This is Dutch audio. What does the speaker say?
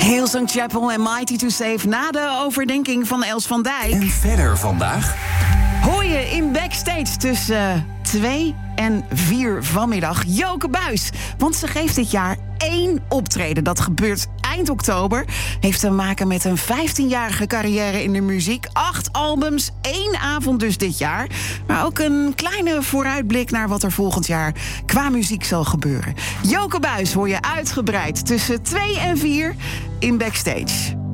Hillsong Chapel en Mighty to Save na de overdenking van Els van Dijk. En verder vandaag Hoor je in Backstage tussen 2 en 4 vanmiddag Joke Buys. Want ze geeft dit jaar 1 optreden. Dat gebeurt eind oktober. Heeft te maken met een 15-jarige carrière in de muziek. 8 albums, 1 avond dus dit jaar. Maar ook een kleine vooruitblik naar wat er volgend jaar qua muziek zal gebeuren. Joke Buys hoor je uitgebreid tussen 2 en 4 in Backstage.